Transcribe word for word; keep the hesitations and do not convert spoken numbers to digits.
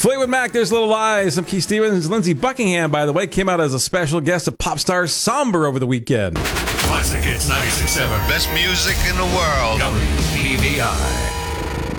Fleetwood Mac, There's Little Lies. I'm Keith Stevens. Lindsey Buckingham, by the way, came out as a special guest of pop star Somber over the weekend. Classic Hits ninety-six point seven. Best music in the world. W P V I.